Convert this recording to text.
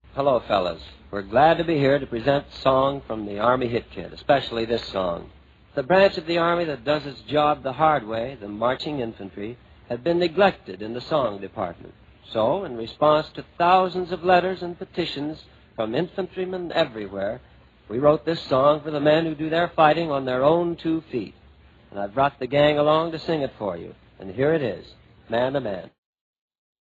Hello, fellas. We're glad to be here to present a song from the Army Hit Kit, especially this song. The branch of the Army that does its job the hard way, the marching infantry, had been neglected in the song department. So, in response to thousands of letters and petitions from infantrymen everywhere, we wrote this song for the men who do their fighting on their own 2 feet. And I've brought the gang along to sing it for you. And here it is, Man to Man.